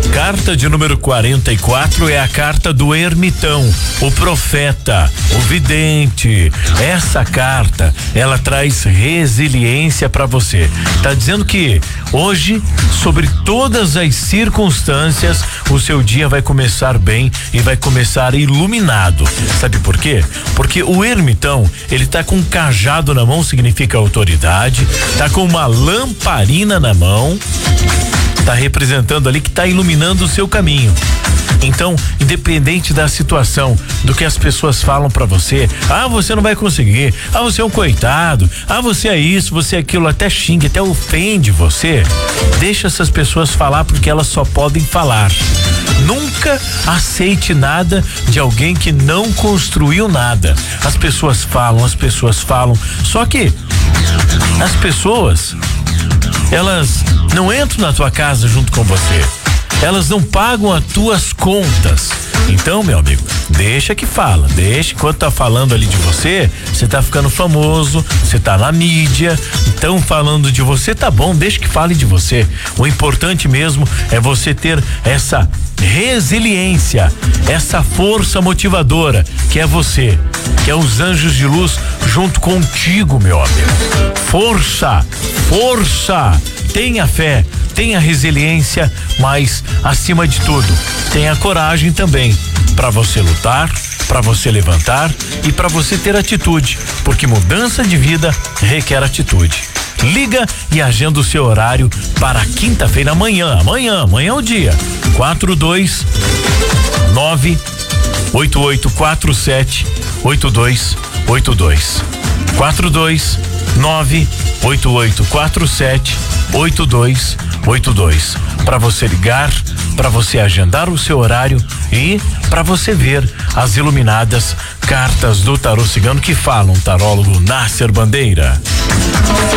Carta de número 44 é a carta do ermitão, o profeta, o vidente. Essa carta, ela traz resiliência para você. Tá dizendo que hoje, sobre todas as circunstâncias, o seu dia vai começar bem e vai começar iluminado. Sabe por quê? Porque o ermitão, ele tá com um cajado na mão, significa autoridade, tá com uma lamparina na mão, tá representando ali que tá iluminando o seu caminho. Então, independente da situação, do que as pessoas falam pra você, você não vai conseguir, você é um coitado, você é isso, você é aquilo, até xinga, até ofende você, deixa essas pessoas falar porque elas só podem falar. Nunca aceite nada de alguém que não construiu nada. As pessoas falam, só que as pessoas, elas não entram na tua casa junto com você. Elas não pagam as tuas contas. Então, meu amigo, deixa que fala, deixa, enquanto tá falando ali de você tá ficando famoso, você tá na mídia, então falando de você, tá bom, deixa que fale de você. O importante mesmo é você ter essa resiliência, essa força motivadora, que é você, que é os anjos de luz junto contigo, meu amigo. Força, tenha fé, tenha resiliência, mas acima de tudo, tenha coragem também para você lutar, para você levantar e para você ter atitude, porque mudança de vida requer atitude. Liga e agenda o seu horário para quinta-feira, amanhã é o dia. 429-8847-8282. 429-8847-8282. Para você ligar, para você agendar o seu horário e para você ver as iluminadas cartas do tarô cigano que falam, tarólogo Nasser Bandeira.